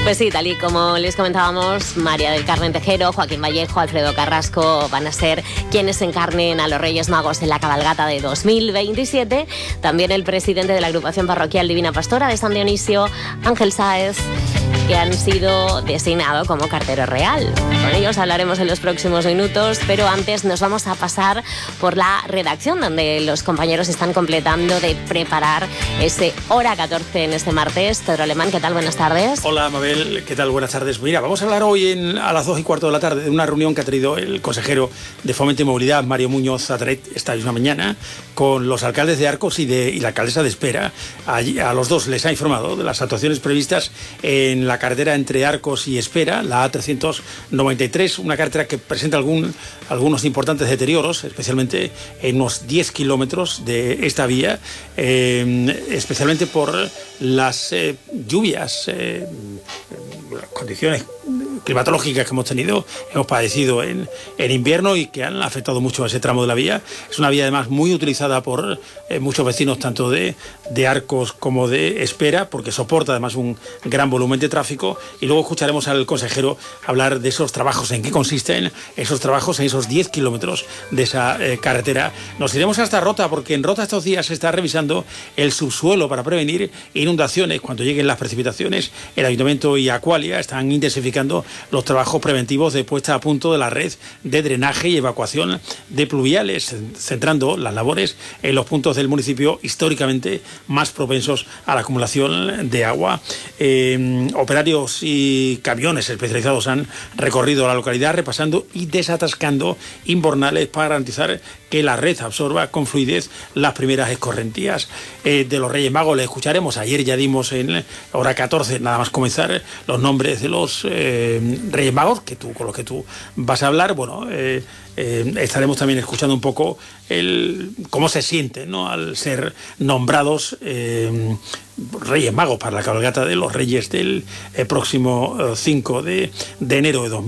Pues sí, tal y como les comentábamos, María del Carmen Tejero, Joaquín Vallejo, Alfredo Carrasco van a ser quienes encarnen a los Reyes Magos en la cabalgata de 2027. También el presidente de la agrupación parroquial Divina Pastora de San Dionisio, Ángel Sáez, que han sido designados como cartero real. Con ellos hablaremos en los próximos minutos, pero antes nos vamos a pasar por la redacción, donde los compañeros están completando de preparar ese hora 14 en este martes. Pedro Alemán, ¿qué tal? Buenas tardes. Hola, Mabel, ¿qué tal? Buenas tardes. Mira, vamos a hablar hoy a las 2:15 de la tarde de una reunión que ha tenido el consejero de Fomento y Movilidad, Mario Muñoz Atret, esta misma mañana, con los alcaldes de Arcos y la alcaldesa de Espera. A los dos les ha informado de las actuaciones previstas en la carretera entre Arcos y Espera, la A393, una carretera que presenta algunos importantes deterioros, especialmente en unos 10 kilómetros de esta vía, especialmente por las lluvias, las condiciones climatológicas que hemos padecido en invierno y que han afectado mucho a ese tramo de la vía. Es una vía además muy utilizada por muchos vecinos, tanto de Arcos como de Espera, porque soporta además un gran volumen de tráfico. Y luego escucharemos al consejero hablar de esos trabajos, en qué consisten esos trabajos en esos 10 kilómetros de esa carretera. Nos iremos hasta Rota, porque en Rota estos días se está revisando el subsuelo para prevenir inundaciones. Cuando lleguen las precipitaciones, el Ayuntamiento y Aqualia están intensificando los trabajos preventivos de puesta a punto de la red de drenaje y evacuación de pluviales, centrando las labores en los puntos del municipio históricamente más propensos a la acumulación de agua. Operarios y camiones especializados han recorrido la localidad repasando y desatascando invernales para garantizar que la red absorba con fluidez las primeras escorrentías. De los Reyes Magos les escucharemos. Ayer ya dimos en hora 14, nada más comenzar, los nombres de los Reyes Magos con los que tú vas a hablar. Bueno, estaremos también escuchando un poco cómo se sienten, ¿no?, al ser nombrados Reyes Magos para la cabalgata de los Reyes del próximo 5 de enero de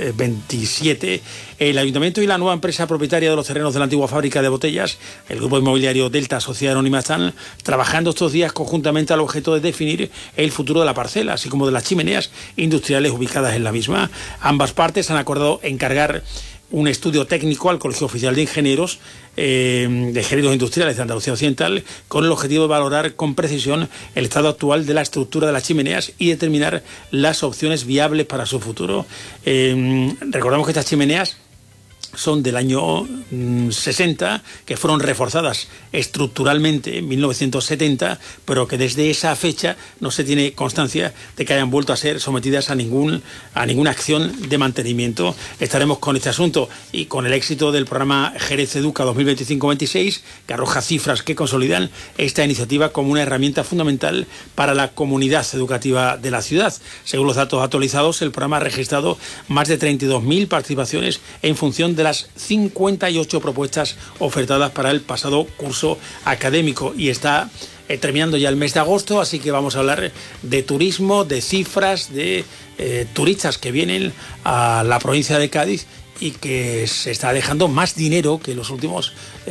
2027. El Ayuntamiento y la nueva empresa propietaria de los terrenos de la antigua fábrica de botellas, el grupo inmobiliario Delta Sociedad Anónima, están trabajando estos días conjuntamente al objeto de definir el futuro de la parcela, así como de las chimeneas industriales ubicadas en la misma. Ambas partes han acordado encargar un estudio técnico al Colegio Oficial de Ingenieros Industriales de Andalucía Occidental, con el objetivo de valorar con precisión el estado actual de la estructura de las chimeneas y determinar las opciones viables para su futuro. Recordamos que estas chimeneas son del año 60, que fueron reforzadas estructuralmente en 1970, pero que desde esa fecha no se tiene constancia de que hayan vuelto a ser sometidas a ninguna acción de mantenimiento. Estaremos con este asunto y con el éxito del programa Jerez Educa 2025-26, que arroja cifras que consolidan esta iniciativa como una herramienta fundamental para la comunidad educativa de la ciudad. Según los datos actualizados, el programa ha registrado más de 32.000 participaciones en función de las 58 propuestas ofertadas para el pasado curso académico, y está terminando ya el mes de agosto, así que vamos a hablar de turismo, de cifras, de turistas que vienen a la provincia de Cádiz y que se está dejando más dinero que los últimos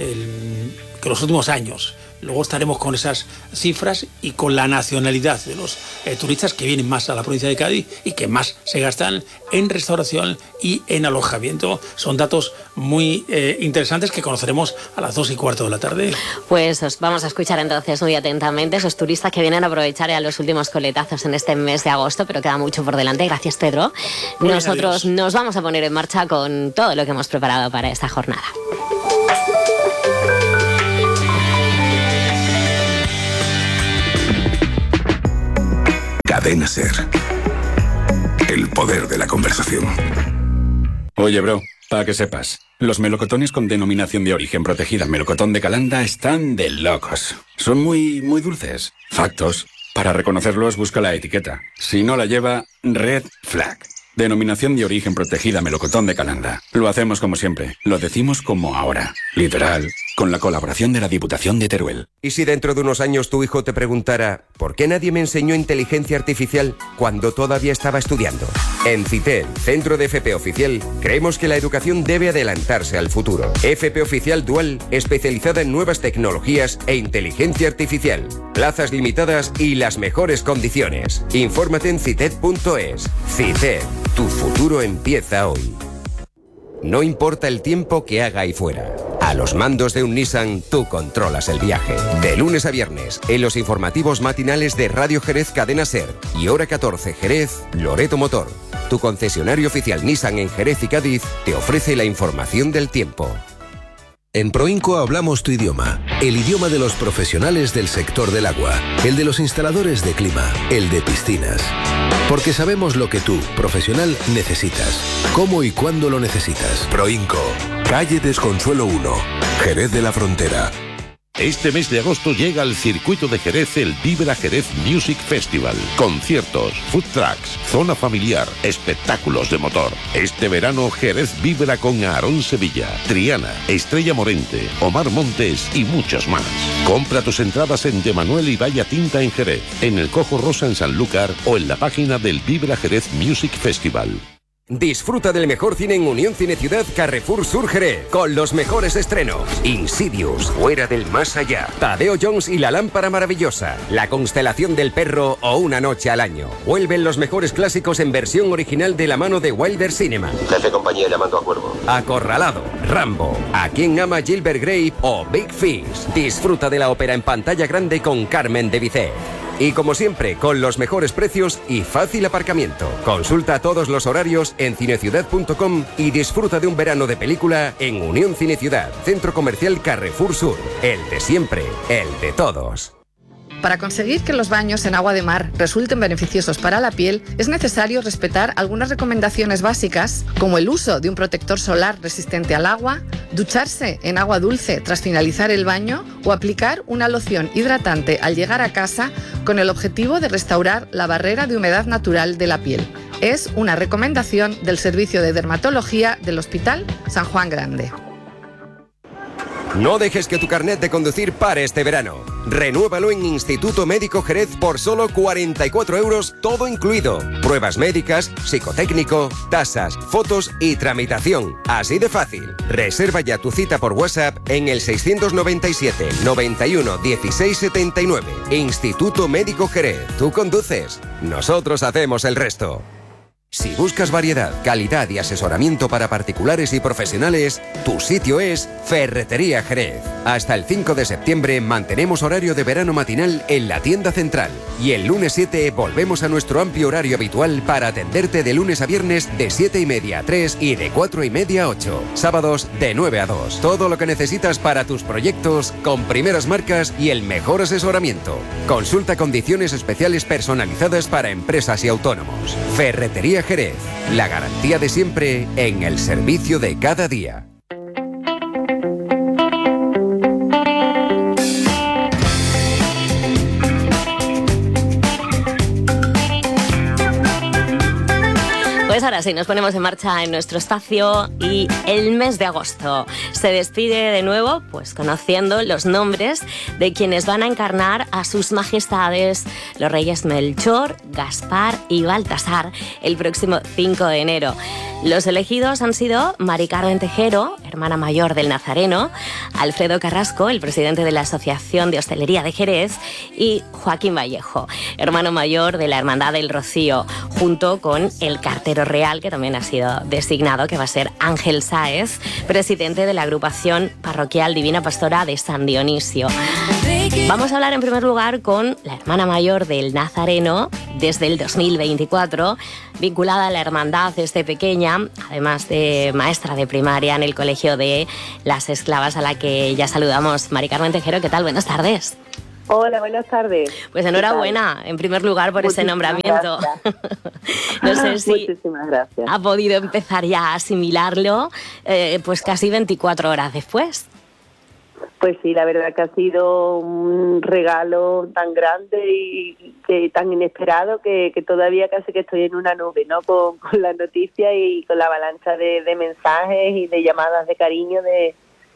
años. Luego estaremos con esas cifras y con la nacionalidad de los turistas que vienen más a la provincia de Cádiz y que más se gastan en restauración y en alojamiento. Son datos muy interesantes que conoceremos a las 2:15 de la tarde. Pues os vamos a escuchar entonces muy atentamente esos turistas que vienen a aprovechar ya los últimos coletazos en este mes de agosto, pero queda mucho por delante. Gracias, Pedro. Muy bien, Nosotros adiós. nos vamos a poner en marcha con todo lo que hemos preparado para esta jornada. Cadena Ser. El poder de la conversación. Oye, bro, para que sepas, los melocotones con denominación de origen protegida melocotón de Calanda están de locos. Son muy dulces. Factos. Para reconocerlos, busca la etiqueta. Si no la lleva, red flag. Denominación de origen protegida melocotón de Calanda. Lo hacemos como siempre. Lo decimos como ahora. Literal. con la colaboración de la Diputación de Teruel. ¿Y si dentro de unos años tu hijo te preguntara ¿por qué nadie me enseñó inteligencia artificial cuando todavía estaba estudiando? En CITEL, Centro de FP Oficial, creemos que la educación debe adelantarse al futuro. FP Oficial Dual, especializada en nuevas tecnologías e inteligencia artificial. Plazas limitadas y las mejores condiciones. Infórmate en cited.es. CITEL, tu futuro empieza hoy. No importa el tiempo que haga ahí fuera. A los mandos de un Nissan, tú controlas el viaje. De lunes a viernes, en los informativos matinales de Radio Jerez Cadena Ser y Hora 14 Jerez, Loreto Motor. Tu concesionario oficial Nissan en Jerez y Cádiz te ofrece la información del tiempo. En Proinco hablamos tu idioma, el idioma de los profesionales del sector del agua, el de los instaladores de clima, el de piscinas. Porque sabemos lo que tú, profesional, necesitas, cómo y cuándo lo necesitas. Proinco, calle Desconsuelo 1, Jerez de la Frontera. Este mes de agosto llega al circuito de Jerez el Vibra Jerez Music Festival. Conciertos, food trucks, zona familiar, espectáculos de motor. Este verano Jerez vibra con Aarón Sevilla, Triana, Estrella Morente, Omar Montes y muchos más. Compra tus entradas en De Manuel y Valla Tinta en Jerez, en el Cojo Rosa en Sanlúcar o en la página del Vibra Jerez Music Festival. Disfruta del mejor cine en Unión Cine Ciudad Carrefour Sur Jerez, con los mejores estrenos: Insidious, Fuera del Más Allá, Tadeo Jones y la Lámpara Maravillosa, La Constelación del Perro o Una Noche al Año. Vuelven los mejores clásicos en versión original de la mano de Wilder Cinema. Jefe compañía llamando a Cuervo. Acorralado, Rambo, A quien ama Gilbert Grape o Big Fish. Disfruta de la ópera en pantalla grande con Carmen de Bizet. Y como siempre, con los mejores precios y fácil aparcamiento. Consulta todos los horarios en cineciudad.com y disfruta de un verano de película en Unión Cine Ciudad, Centro Comercial Carrefour Sur. El de siempre, el de todos. Para conseguir que los baños en agua de mar resulten beneficiosos para la piel, es necesario respetar algunas recomendaciones básicas, como el uso de un protector solar resistente al agua, ducharse en agua dulce tras finalizar el baño o aplicar una loción hidratante al llegar a casa con el objetivo de restaurar la barrera de humedad natural de la piel. Es una recomendación del Servicio de Dermatología del Hospital San Juan Grande. No dejes que tu carnet de conducir pare este verano. Renuévalo en Instituto Médico Jerez por solo 44 euros, todo incluido. Pruebas médicas, psicotécnico, tasas, fotos y tramitación. Así de fácil. Reserva ya tu cita por WhatsApp en el 697 91 16 79. Instituto Médico Jerez. Tú conduces. Nosotros hacemos el resto. Si buscas variedad, calidad y asesoramiento para particulares y profesionales, tu sitio es Ferretería Jerez. Hasta el 5 de septiembre mantenemos horario de verano matinal en la tienda central. Y el lunes 7 volvemos a nuestro amplio horario habitual para atenderte de lunes a viernes de 7:30 a 3 y de 4:30 a 8. Sábados de 9 a 2. Todo lo que necesitas para tus proyectos con primeras marcas y el mejor asesoramiento. Consulta condiciones especiales personalizadas para empresas y autónomos. Ferretería Jerez, la garantía de siempre en el servicio de cada día. Pues ahora sí, nos ponemos en marcha en nuestro espacio y el mes de agosto se despide de nuevo, pues conociendo los nombres de quienes van a encarnar a sus majestades los reyes Melchor, Gaspar y Baltasar el próximo 5 de enero. Los elegidos han sido Mari Carmen Tejero, hermana mayor del Nazareno, Alfredo Carrasco, el presidente de la Asociación de Hostelería de Jerez, y Joaquín Vallejo, hermano mayor de la Hermandad del Rocío, junto con el cartero real, que también ha sido designado, que va a ser Ángel Sáez, presidente de la agrupación parroquial Divina Pastora de San Dionisio. Vamos a hablar en primer lugar con la hermana mayor del Nazareno desde el 2024, vinculada a la hermandad desde pequeña, además de maestra de primaria en el Colegio de las Esclavas, a la que ya saludamos. Mari Carmen Tejero, ¿qué tal? Buenas tardes. Hola, buenas tardes. Pues enhorabuena, en primer lugar, por ese nombramiento. No sé si muchísimas gracias. Ha podido empezar ya a asimilarlo, pues casi 24 horas después. Pues sí, la verdad que ha sido un regalo tan grande y que tan inesperado que todavía casi que estoy en una nube, ¿no? Con la noticia y con la avalancha de mensajes y de llamadas de cariño de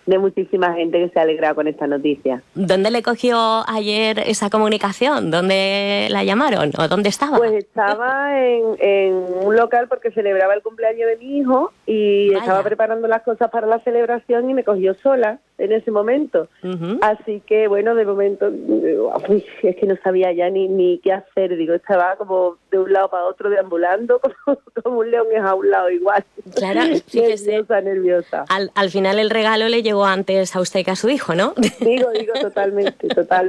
muchísima gente que se ha alegrado con esta noticia. ¿Dónde le cogió ayer esa comunicación? ¿Dónde la llamaron o dónde estaba? Pues estaba en un local porque celebraba el cumpleaños de mi hijo y estaba preparando las cosas para la celebración y me cogió sola en ese momento. Así que, bueno, de momento, es que no sabía ya ni qué hacer. Digo, estaba como de un lado para otro deambulando, como un león enjaulado igual. Claro, fíjese. Nerviosa. Al final el regalo le llegó antes a usted que a su hijo, ¿no? Digo, totalmente.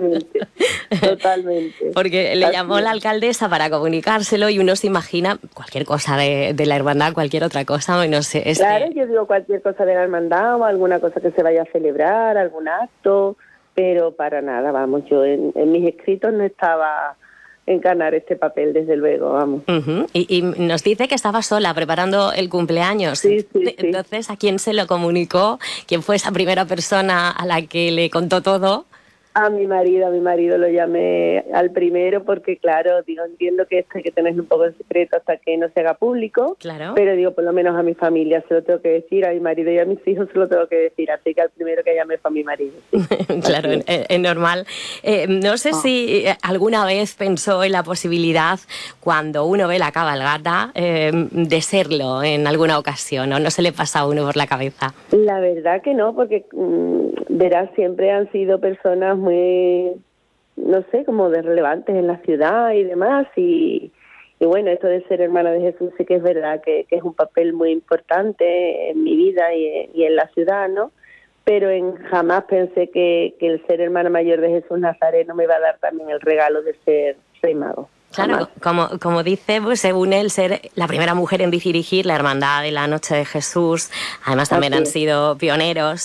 Porque le llamó la alcaldesa para comunicárselo y uno se imagina cualquier cosa de la hermandad, cualquier otra cosa, no sé. Claro, yo digo cualquier cosa de la hermandad o alguna cosa que se vaya a celebrar, algún acto, pero para nada, vamos, yo en mis escritos no estaba encarnar este papel, desde luego, vamos. Y nos dice que estaba sola preparando el cumpleaños. Sí. Entonces, ¿a quién se lo comunicó? ¿Quién fue esa primera persona a la que le contó todo? A mi marido lo llamé al primero porque, claro, digo, entiendo que esto hay que tener un poco de secreto hasta que no se haga público, claro. Pero digo, por lo menos a mi familia se lo tengo que decir, a mi marido y a mis hijos se lo tengo que decir, así que al primero que llamé fue a mi marido. Sí. Claro, es normal. No sé si alguna vez pensó en la posibilidad, cuando uno ve la cabalgata, de serlo en alguna ocasión, ¿o no se le pasa a uno por la cabeza? La verdad que no, porque verás, siempre han sido personas muy, no sé, como de relevantes en la ciudad y demás, y bueno, esto de ser hermana de Jesús sí que es verdad que es un papel muy importante en mi vida y en la ciudad, ¿no? Pero jamás pensé que el ser hermana mayor de Jesús Nazareno me iba a dar también el regalo de ser rey mago. Claro, como dice, pues según él, ser la primera mujer en dirigir la Hermandad de la Noche de Jesús. Además también han sido pioneros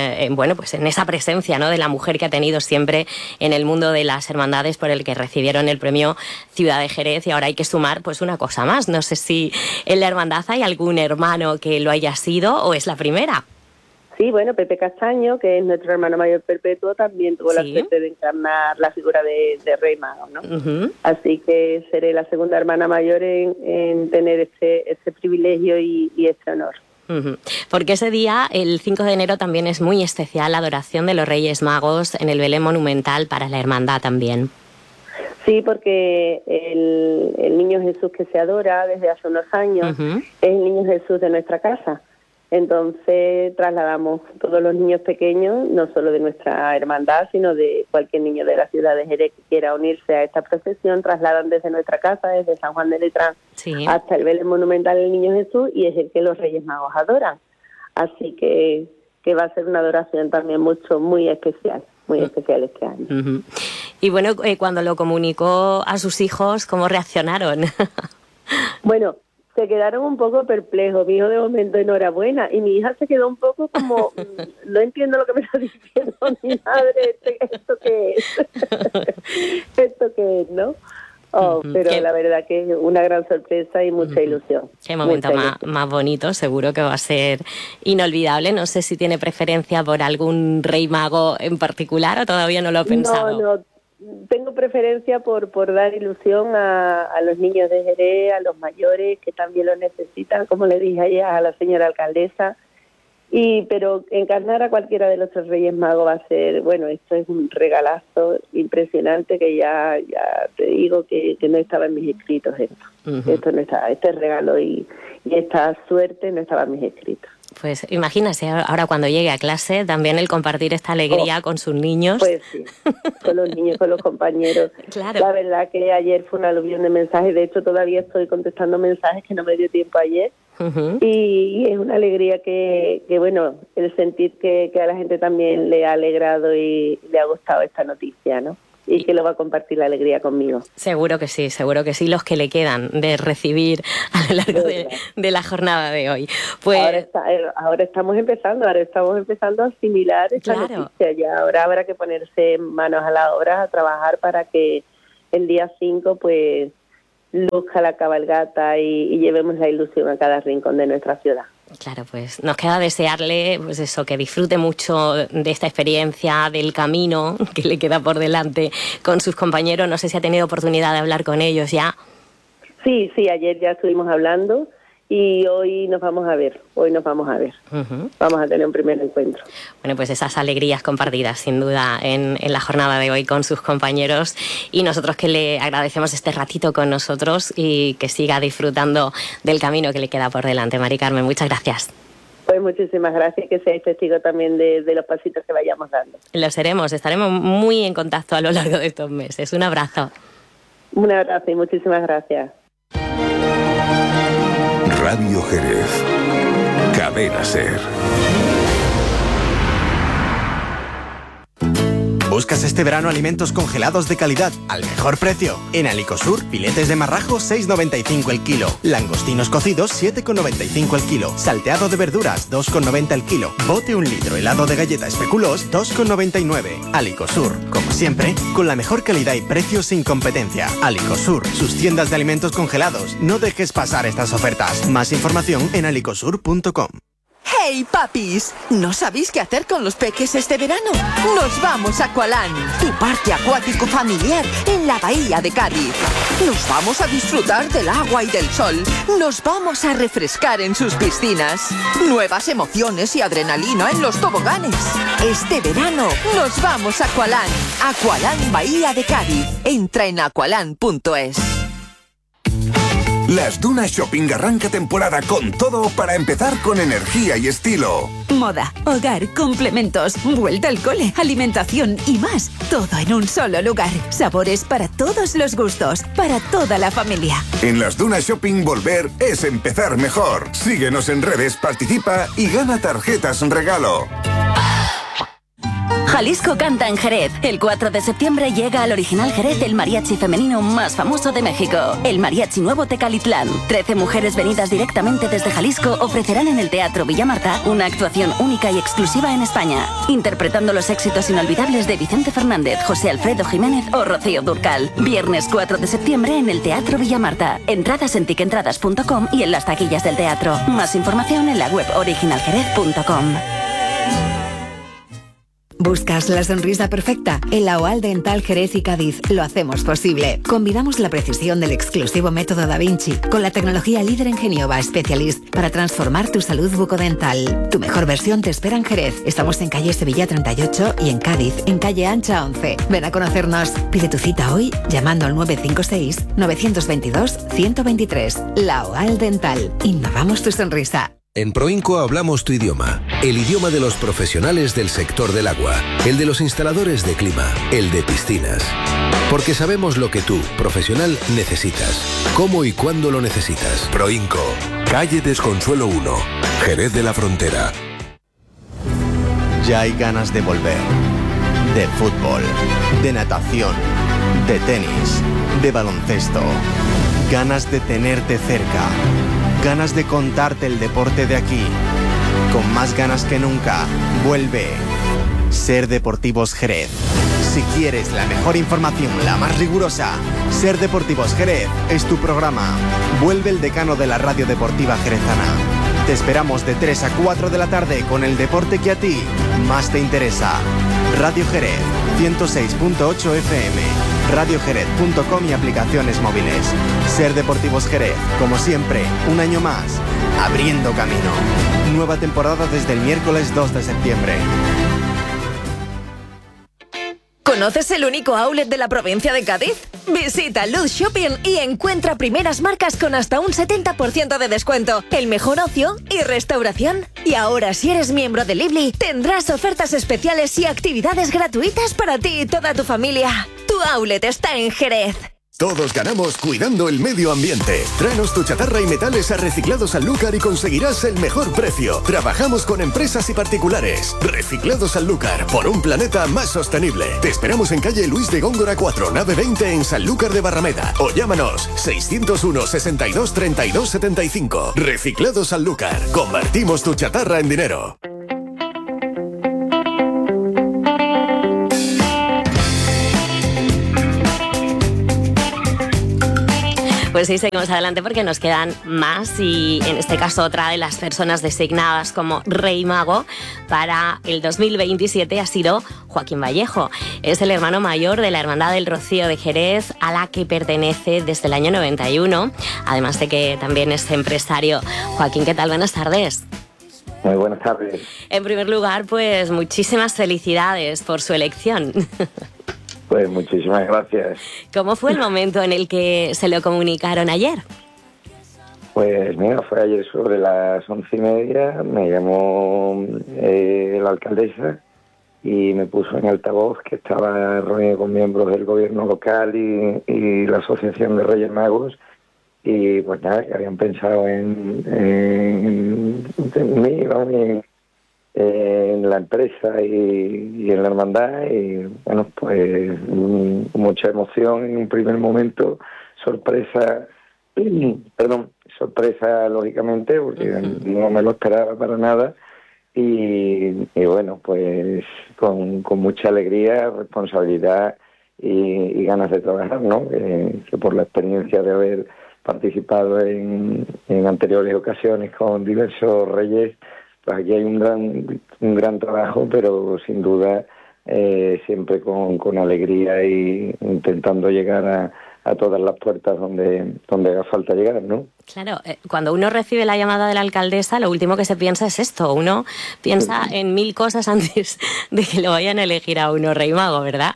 pues en esa presencia, ¿no?, de la mujer que ha tenido siempre en el mundo de las hermandades, por el que recibieron el premio Ciudad de Jerez. Y ahora hay que sumar pues una cosa más. No sé si en la hermandad hay algún hermano que lo haya sido o es la primera. Sí, bueno, Pepe Castaño, que es nuestro hermano mayor perpetuo, también tuvo la suerte de encarnar la figura de Rey Mago, ¿no? Así que seré la segunda hermana mayor en tener este privilegio y este honor. Porque ese día, el 5 de enero, también es muy especial la adoración de los Reyes Magos en el Belén Monumental para la hermandad también. Sí, porque el Niño Jesús que se adora desde hace unos años es el Niño Jesús de nuestra casa. Entonces trasladamos todos los niños pequeños, no solo de nuestra hermandad, sino de cualquier niño de la ciudad de Jerez que quiera unirse a esta procesión, trasladan desde nuestra casa, desde San Juan de Letrán hasta el Belén Monumental del Niño Jesús, y es el que los Reyes Magos adoran. Así que va a ser una adoración también muy especial este año. Y bueno, cuando lo comunicó a sus hijos, ¿cómo reaccionaron? Bueno, se quedaron un poco perplejos. Mi hijo de momento, enhorabuena, y mi hija se quedó un poco como, no entiendo lo que me está diciendo mi madre, ¿esto qué es? ¿Esto qué es, no? Pero la verdad que es una gran sorpresa y mucha ilusión. Qué momento más bonito, seguro que va a ser inolvidable. No sé si tiene preferencia por algún rey mago en particular o todavía no lo ha pensado. No, tengo preferencia por dar ilusión a los niños de Jerez, a los mayores que también lo necesitan, como le dije ayer a la señora alcaldesa. Pero encarnar a cualquiera de los tres Reyes Magos va a ser, bueno, esto es un regalazo impresionante que ya te digo que no estaba en mis escritos esto no está, este regalo y esta suerte no estaba en mis escritos. Pues imagínese ahora cuando llegue a clase también el compartir esta alegría con sus niños. Pues sí, con los niños, con los compañeros. Claro. La verdad que ayer fue una aluvión de mensajes, de hecho todavía estoy contestando mensajes que no me dio tiempo ayer. Y es una alegría que bueno, el sentir que a la gente también le ha alegrado y le ha gustado esta noticia, ¿no? Y que lo va a compartir la alegría conmigo. Seguro que sí, los que le quedan de recibir a lo largo de la jornada de hoy. Pues ahora estamos empezando a asimilar esta noticia, ya ahora habrá que ponerse manos a la obra, a trabajar para que el día 5 pues luzca la cabalgata y llevemos la ilusión a cada rincón de nuestra ciudad. Claro, pues nos queda desearle pues eso, que disfrute mucho de esta experiencia, del camino que le queda por delante con sus compañeros. No sé si ha tenido oportunidad de hablar con ellos ya. Sí, ayer ya estuvimos hablando y hoy nos vamos a ver. Vamos a tener un primer encuentro. Bueno, pues esas alegrías compartidas, sin duda, en la jornada de hoy con sus compañeros, y nosotros que le agradecemos este ratito con nosotros y que siga disfrutando del camino que le queda por delante. Mari Carmen, muchas gracias. Pues muchísimas gracias, que seáis testigo también de los pasitos que vayamos dando. Lo seremos, estaremos muy en contacto a lo largo de estos meses. Un abrazo. Un abrazo y muchísimas gracias. Radio Jerez. Cadena Ser. ¿Buscas este verano alimentos congelados de calidad al mejor precio? En Alicosur, filetes de marrajo 6,95 el kilo, langostinos cocidos 7,95 el kilo, salteado de verduras 2,90 el kilo, bote 1 litro helado de galleta especuloos 2,99. Alicosur, como siempre, con la mejor calidad y precios sin competencia. Alicosur, sus tiendas de alimentos congelados. No dejes pasar estas ofertas. Más información en alicosur.com. ¡Hey, papis! ¿No sabéis qué hacer con los peques este verano? ¡Nos vamos a Aqualand, tu parque acuático familiar en la bahía de Cádiz! ¡Nos vamos a disfrutar del agua y del sol! ¡Nos vamos a refrescar en sus piscinas! ¡Nuevas emociones y adrenalina en los toboganes! Este verano nos vamos a Aqualand. Aqualand Bahía de Cádiz. Entra en aqualand.es. Las Dunas Shopping arranca temporada con todo para empezar con energía y estilo. Moda, hogar, complementos, vuelta al cole, alimentación y más. Todo en un solo lugar. Sabores para todos los gustos, para toda la familia. En las Dunas Shopping volver es empezar mejor. Síguenos en redes, participa y gana tarjetas regalo. Jalisco canta en Jerez. El 4 de septiembre llega al Original Jerez el mariachi femenino más famoso de México, el Mariachi Nuevo Tecalitlán. 13 mujeres venidas directamente desde Jalisco ofrecerán en el Teatro Villa Marta una actuación única y exclusiva en España, interpretando los éxitos inolvidables de Vicente Fernández, José Alfredo Jiménez o Rocío Dúrcal. Viernes 4 de septiembre en el Teatro Villa Marta. Entradas en tiquentradas.com y en las taquillas del teatro. Más información en la web originaljerez.com. ¿Buscas la sonrisa perfecta? En la OAL Dental Jerez y Cádiz lo hacemos posible. Combinamos la precisión del exclusivo método Da Vinci con la tecnología líder en Genioba Specialist para transformar tu salud bucodental. Tu mejor versión te espera en Jerez. Estamos en calle Sevilla 38 y en Cádiz, en calle Ancha 11. Ven a conocernos. Pide tu cita hoy llamando al 956-922-123. La OAL Dental. Innovamos tu sonrisa. En Proinco hablamos tu idioma, el idioma de los profesionales del sector del agua, el de los instaladores de clima, el de piscinas. Porque sabemos lo que tú, profesional, necesitas, cómo y cuándo lo necesitas. Proinco, calle Desconsuelo 1, Jerez de la Frontera. Ya hay ganas de volver. De fútbol, de natación, de tenis, de baloncesto. Ganas de tenerte cerca. Ganas de contarte el deporte de aquí. Con más ganas que nunca, vuelve Ser Deportivos Jerez. Si quieres la mejor información, la más rigurosa, Ser Deportivos Jerez es tu programa. Vuelve el decano de la radio deportiva jerezana. Te esperamos de 3 a 4 de la tarde con el deporte que a ti más te interesa. Radio Jerez, 106.8 FM, radiojerez.com y aplicaciones móviles. Ser Deportivos Jerez, como siempre, un año más, abriendo camino. Nueva temporada desde el miércoles 2 de septiembre. ¿Conoces el único outlet de la provincia de Cádiz? Visita Luz Shopping y encuentra primeras marcas con hasta un 70% de descuento, el mejor ocio y restauración. Y ahora, si eres miembro de Lively, tendrás ofertas especiales y actividades gratuitas para ti y toda tu familia. Tu outlet está en Jerez. Todos ganamos cuidando el medio ambiente. Tráenos tu chatarra y metales a Reciclados Sanlúcar y conseguirás el mejor precio. Trabajamos con empresas y particulares. Reciclados Sanlúcar, por un planeta más sostenible. Te esperamos en calle Luis de Góngora 4, nave 20 en Sanlúcar de Barrameda. O llámanos 601 62 32 75. Reciclados Sanlúcar. Convertimos tu chatarra en dinero. Pues sí, seguimos adelante porque nos quedan más y en este caso otra de las personas designadas como Rey Mago para el 2027 ha sido Joaquín Vallejo. Es el hermano mayor de la Hermandad del Rocío de Jerez, a la que pertenece desde el año 91, además de que también es empresario. Joaquín, ¿qué tal? Buenas tardes. Muy buenas tardes. En primer lugar, pues muchísimas felicidades por su elección. Pues muchísimas gracias. ¿Cómo fue el momento en el que se lo comunicaron ayer? Pues mira, fue ayer sobre las 11:30, me llamó la alcaldesa y me puso en altavoz que estaba reunido con miembros del gobierno local y la Asociación de Reyes Magos, y pues nada, que habían pensado en mí, ¿no? En la empresa y en la hermandad, y bueno, pues mucha emoción en un primer momento, sorpresa lógicamente, porque no me lo esperaba para nada, y bueno, pues con mucha alegría, responsabilidad y ganas de trabajar, ¿no? Que por la experiencia de haber participado en anteriores ocasiones con diversos reyes, pues aquí hay un gran trabajo, pero sin duda siempre con alegría y intentando llegar a todas las puertas donde haga falta llegar, ¿no? Claro, cuando uno recibe la llamada de la alcaldesa, lo último que se piensa es esto. Uno piensa en 1000 cosas antes de que lo vayan a elegir a uno Rey Mago, ¿verdad?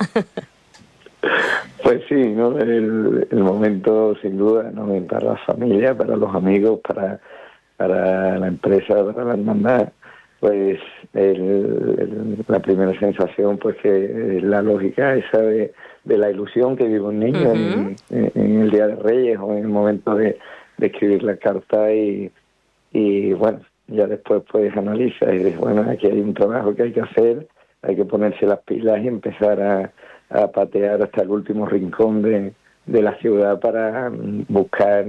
Pues sí, ¿no? El momento, sin duda, ¿no? Para la familia, para los amigos, para la empresa, para la hermandad, pues la primera sensación, pues que es la lógica esa de la ilusión que vive un niño en el Día de Reyes o en el momento de escribir la carta, y bueno, ya después pues analiza y dices, bueno, aquí hay un trabajo que hay que hacer, hay que ponerse las pilas y empezar a patear hasta el último rincón de la ciudad para buscar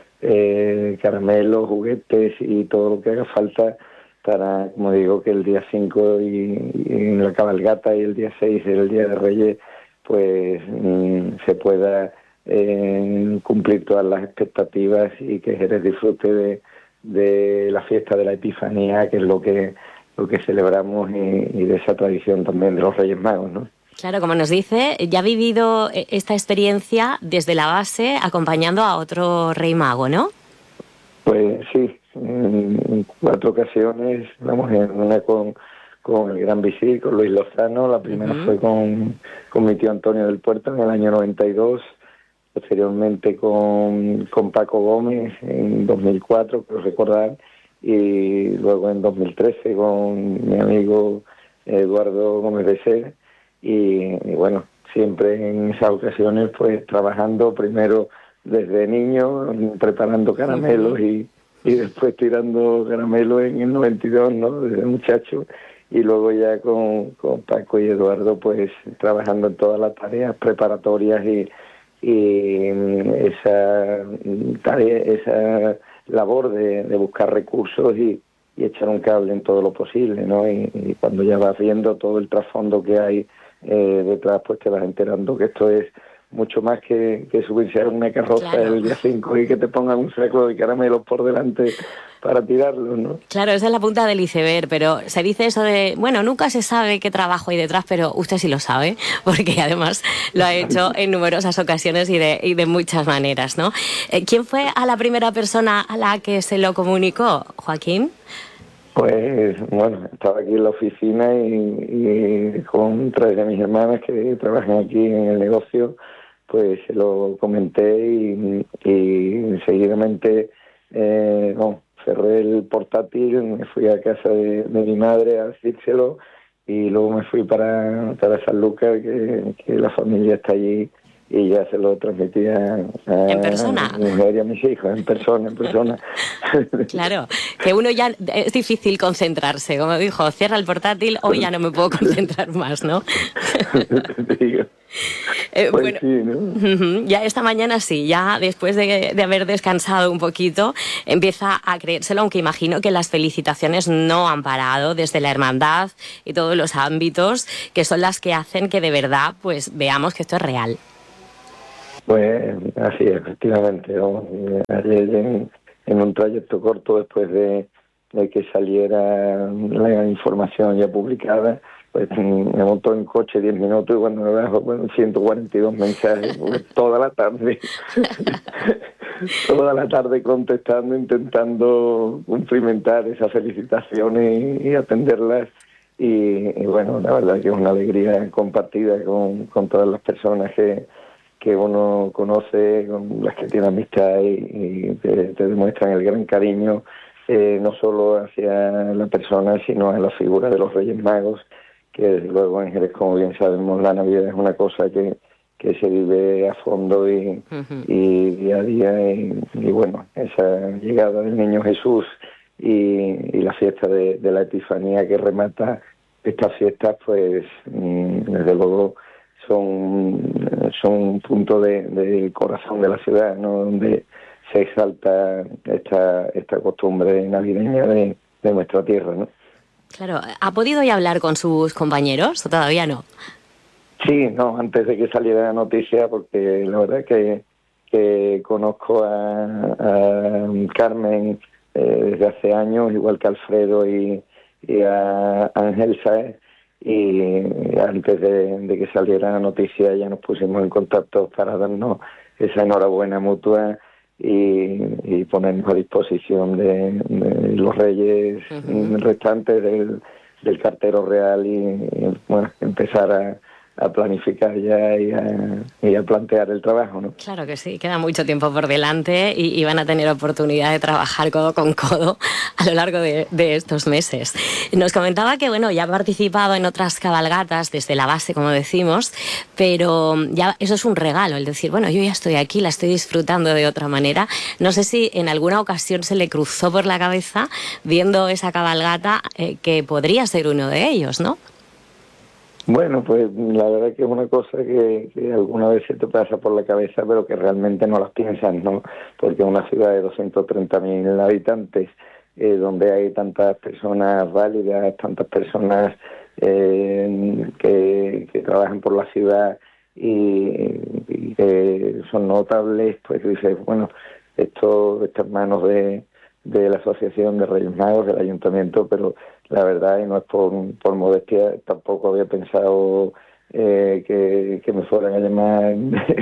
caramelos, juguetes y todo lo que haga falta para, como digo, que el día 5 y en la cabalgata y el día 6 el Día de Reyes, pues se pueda cumplir todas las expectativas y que Jerez disfrute de la fiesta de la Epifanía, que es lo que celebramos, y de esa tradición también de los Reyes Magos, ¿no? Claro, como nos dice, ya ha vivido esta experiencia desde la base acompañando a otro Rey Mago, ¿no? Pues sí, en 4 ocasiones, vamos, en una con el Gran Visir, con Luis Lozano, la primera fue con mi tío Antonio del Puerto en el año 92, posteriormente con Paco Gómez en 2004, creo recordar, y luego en 2013 con mi amigo Eduardo Gómez de Ser. Y bueno, siempre en esas ocasiones pues trabajando primero desde niño, preparando caramelos y después tirando caramelos en el 92, ¿no? Desde muchacho, y luego ya con Paco y Eduardo pues trabajando en todas las tareas preparatorias y esa tarea, esa labor de buscar recursos y echar un cable en todo lo posible, ¿no? Y cuando ya vas viendo todo el trasfondo que hay detrás, pues te vas enterando que esto es mucho más que subirse a una carroza el día 5 y que te pongan un saco de caramelos por delante para tirarlos, ¿no? Claro, esa es la punta del iceberg, pero se dice eso de, bueno, nunca se sabe qué trabajo hay detrás, pero usted sí lo sabe, porque además lo ha hecho en numerosas ocasiones y de muchas maneras, ¿no? ¿Quién fue a la primera persona a la que se lo comunicó, Joaquín? Pues bueno, estaba aquí en la oficina y con 3 de mis hermanas que trabajan aquí en el negocio, pues se lo comenté y seguidamente cerré el portátil, me fui a casa de mi madre a decírselo y luego me fui para Sanlúcar, que la familia está allí, y ya se lo transmitía ¿En persona? A mi mujer y a mis hijos, en persona. Claro, que uno ya es difícil concentrarse, como dijo, cierra el portátil, hoy ya no me puedo concentrar más, ¿no? Pues bueno, sí, ¿no? Ya esta mañana sí, ya después de haber descansado un poquito, empieza a creérselo, aunque imagino que las felicitaciones no han parado desde la hermandad y todos los ámbitos, que son las que hacen que de verdad pues veamos que esto es real. Pues así, efectivamente. Ayer en un trayecto corto, después de que saliera la información ya publicada, pues me montó en coche 10 minutos y cuando me bajo, 142 mensajes, pues, toda la tarde contestando, intentando cumplimentar esas felicitaciones y atenderlas. Y bueno, la verdad que es una alegría compartida con todas las personas que uno conoce, con las que tiene amistad y te demuestran el gran cariño, no solo hacia la persona, sino a la figura de los Reyes Magos, que desde luego en Jerez, como bien sabemos, la Navidad es una cosa que se vive a fondo y día a día, y bueno, esa llegada del Niño Jesús y la fiesta de la Epifanía que remata estas fiestas, pues desde luego son un punto del corazón de la ciudad, ¿no?, donde se exalta esta costumbre navideña de nuestra tierra, ¿no? Claro, ¿ha podido ya hablar con sus compañeros o todavía no? Sí, no, antes de que saliera la noticia, porque la verdad que conozco a Carmen desde hace años, igual que a Alfredo y a Ángel Sáez, y antes de que saliera la noticia ya nos pusimos en contacto para darnos esa enhorabuena mutua y ponernos a disposición de los reyes restantes del cartero real y bueno, empezar a planificar ya y a plantear el trabajo, ¿no? Claro que sí, queda mucho tiempo por delante y van a tener oportunidad de trabajar codo con codo a lo largo de estos meses. Nos comentaba que, bueno, ya ha participado en otras cabalgatas desde la base, como decimos, pero ya eso es un regalo, el decir, bueno, yo ya estoy aquí, la estoy disfrutando de otra manera. No sé si en alguna ocasión se le cruzó por la cabeza, viendo esa cabalgata, que podría ser uno de ellos, ¿no? Bueno, pues la verdad que es una cosa que alguna vez se te pasa por la cabeza, pero que realmente no las piensas, ¿no? Porque una ciudad de 230.000 habitantes, donde hay tantas personas válidas, tantas personas que trabajan por la ciudad y que son notables, pues dices, bueno, esto está en manos de la Asociación de Reyes Magos, del Ayuntamiento, pero la verdad, y no es por modestia, tampoco había pensado que me fueran a llamar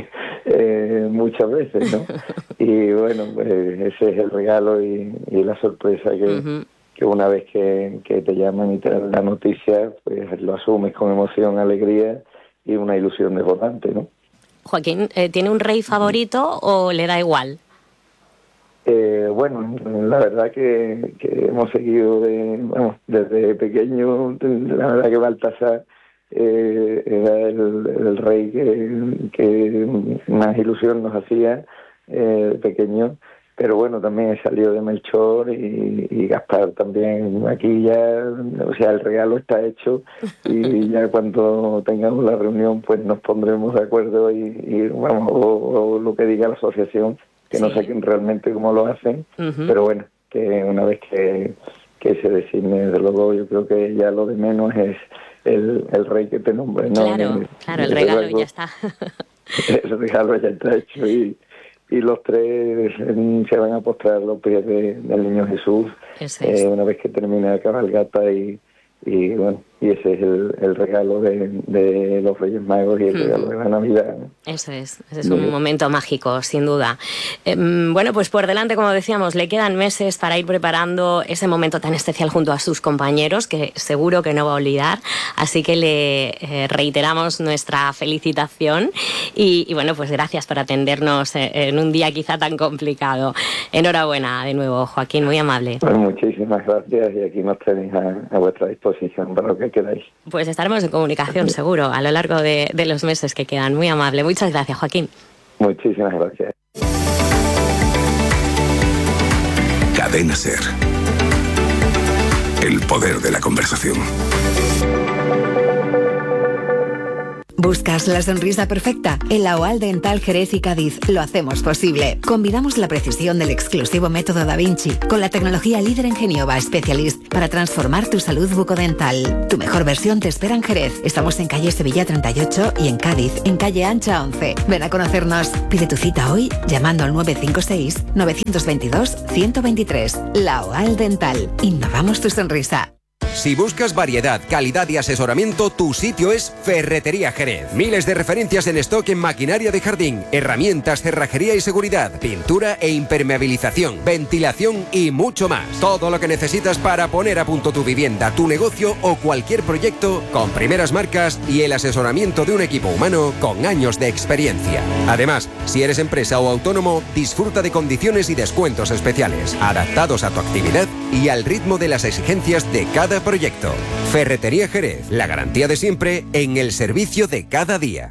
muchas veces, ¿no? Y bueno, pues ese es el regalo y la sorpresa que una vez que te llaman y te dan la noticia, pues lo asumes con emoción, alegría y una ilusión desbordante, ¿no? Joaquín, ¿tiene un rey favorito o le da igual? Bueno, la verdad que hemos seguido desde pequeño, la verdad que Baltasar era el rey que más ilusión nos hacía pequeño, pero bueno, también salió de Melchor y Gaspar también. Aquí ya, o sea, el regalo está hecho y ya cuando tengamos la reunión pues nos pondremos de acuerdo y vamos, o lo que diga la asociación, que no sé realmente cómo lo hacen, pero bueno, que una vez que se designe, desde luego, yo creo que ya lo de menos es el rey que te nombre, ¿no? Claro, el regalo ya está. El regalo ya está hecho y los tres se van a postrar a los pies del Niño Jesús una vez que termine la cabalgata y bueno, y ese es el regalo de los Reyes Magos y el regalo de la Navidad, ¿no? Ese es un momento mágico, sin duda. Bueno, pues por delante, como decíamos, le quedan meses para ir preparando ese momento tan especial junto a sus compañeros, que seguro que no va a olvidar. Así que le reiteramos nuestra felicitación y bueno, pues gracias por atendernos en un día quizá tan complicado. Enhorabuena de nuevo, Joaquín, muy amable. Pues muchísimas gracias y aquí nos tenéis a vuestra disposición para lo que queráis. Pues estaremos en comunicación, seguro, a lo largo de los meses que quedan. Muy amable. Muchas gracias, Joaquín. Muchísimas gracias. Cadena SER. El poder de la conversación. ¿Buscas la sonrisa perfecta? En la OAL Dental Jerez y Cádiz lo hacemos posible. Combinamos la precisión del exclusivo método Da Vinci con la tecnología líder en Genioba Specialist para transformar tu salud bucodental. Tu mejor versión te espera en Jerez. Estamos en calle Sevilla 38 y en Cádiz, en calle Ancha 11. Ven a conocernos. Pide tu cita hoy llamando al 956-922-123. La OAL Dental. Innovamos tu sonrisa. Si buscas variedad, calidad y asesoramiento, tu sitio es Ferretería Jerez. Miles de referencias en stock en maquinaria de jardín, herramientas, cerrajería y seguridad, pintura e impermeabilización, ventilación y mucho más. Todo lo que necesitas para poner a punto tu vivienda, tu negocio o cualquier proyecto con primeras marcas y el asesoramiento de un equipo humano con años de experiencia. Además, si eres empresa o autónomo, disfruta de condiciones y descuentos especiales, adaptados a tu actividad y al ritmo de las exigencias de cada proyecto. Ferretería Jerez, la garantía de siempre en el servicio de cada día.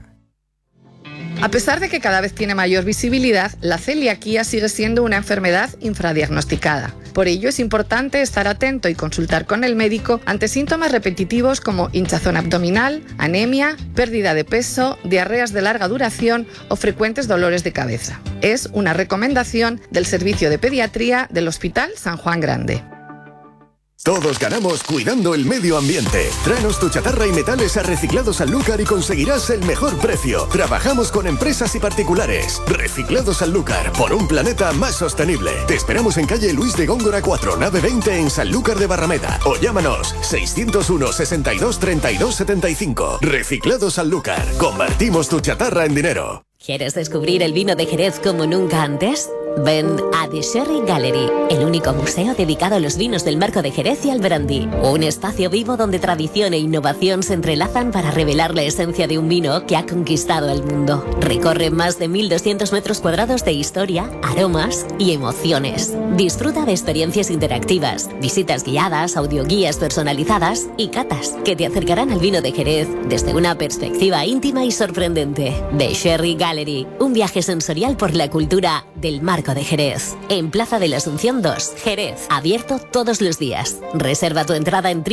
A pesar de que cada vez tiene mayor visibilidad, la celiaquía sigue siendo una enfermedad infradiagnosticada. Por ello es importante estar atento y consultar con el médico ante síntomas repetitivos como hinchazón abdominal, anemia, pérdida de peso, diarreas de larga duración o frecuentes dolores de cabeza. Es una recomendación del Servicio de Pediatría del Hospital San Juan Grande. Todos ganamos cuidando el medio ambiente. Tráenos tu chatarra y metales a Reciclados Sanlúcar y conseguirás el mejor precio. Trabajamos con empresas y particulares. Reciclados Sanlúcar, por un planeta más sostenible. Te esperamos en calle Luis de Góngora 4, nave 20 en Sanlúcar de Barrameda. O llámanos 601 62 32 75. Reciclados Sanlúcar. Convertimos tu chatarra en dinero. ¿Quieres descubrir el vino de Jerez como nunca antes? Ven a The Sherry Gallery, el único museo dedicado a los vinos del Marco de Jerez y al brandy. Un espacio vivo donde tradición e innovación se entrelazan para revelar la esencia de un vino que ha conquistado el mundo. Recorre más de 1.200 metros cuadrados de historia, aromas y emociones. Disfruta de experiencias interactivas, visitas guiadas, audioguías personalizadas y catas que te acercarán al vino de Jerez desde una perspectiva íntima y sorprendente. The Sherry Gallery, un viaje sensorial por la cultura del Marco de Jerez, en Plaza de la Asunción 2, Jerez, abierto todos los días. Reserva tu entrada en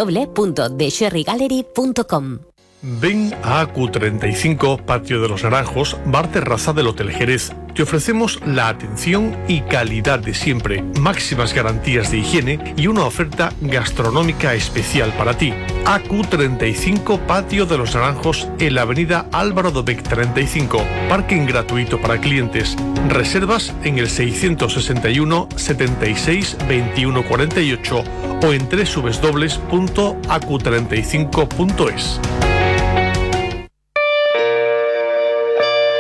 www.thesherrygallery.com. Ven a AQ35, Patio de los Naranjos, bar terraza del Hotel Jerez. Te ofrecemos la atención y calidad de siempre, máximas garantías de higiene y una oferta gastronómica especial para ti. AQ35, Patio de los Naranjos, en la avenida Álvaro Dobech 35. Parking gratuito para clientes. Reservas en el 661 76 21 48 o en www.acu35.es.